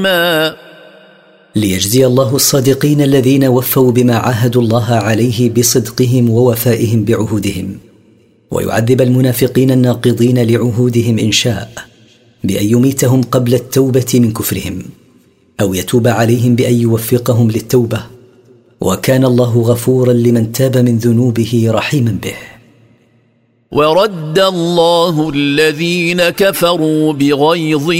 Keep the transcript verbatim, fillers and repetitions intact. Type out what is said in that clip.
ليجزي الله الصادقين الذين وفوا بما عاهدوا الله عليه بصدقهم ووفائهم بعهودهم، ويعذب المنافقين الناقضين لعهودهم إن شاء بأن يميتهم قبل التوبة من كفرهم، أو يتوب عليهم بأن يوفقهم للتوبة، وكان الله غفورا لمن تاب من ذنوبه رحيما به. ورد الله الذين كفروا بغيظهم